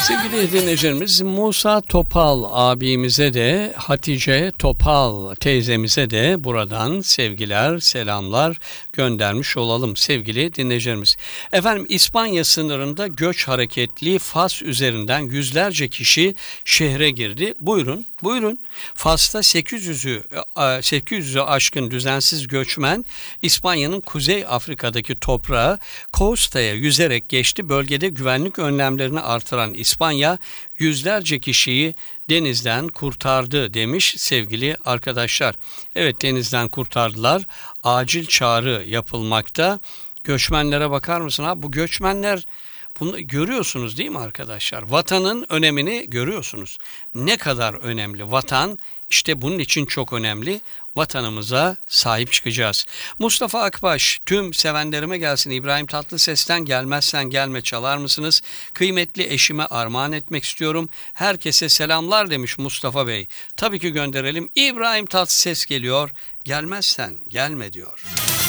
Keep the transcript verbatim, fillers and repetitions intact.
Sevgili dinleyicilerimiz, Musa Topal abimize de Hatice Topal teyzemize de buradan sevgiler, selamlar göndermiş olalım sevgili dinleyicilerimiz. Efendim, İspanya sınırında göç hareketli Fas üzerinden yüzlerce kişi şehre girdi. Buyurun, buyurun. Fas'ta sekiz yüzü sekiz yüzü aşkın düzensiz göçmen İspanya'nın Kuzey Afrika'daki toprağı Coasta'ya yüzerek geçti. Bölgede güvenlik önlemlerini artıran İspanya yüzlerce kişiyi denizden kurtardı demiş sevgili arkadaşlar. Evet, denizden kurtardılar. Acil çağrı yapılmakta. Göçmenlere bakar mısın? Ha, bu göçmenler, bunu görüyorsunuz değil mi arkadaşlar? Vatanın önemini görüyorsunuz. Ne kadar önemli vatan? İşte bunun için çok önemli. Vatanımıza sahip çıkacağız. Mustafa Akbaş, tüm sevenlerime gelsin. İbrahim Tatlıses'ten gelmezsen gelme çalar mısınız? Kıymetli eşime armağan etmek istiyorum. Herkese selamlar demiş Mustafa Bey. Tabii ki gönderelim. İbrahim Tatlıses geliyor. Gelmezsen gelme diyor.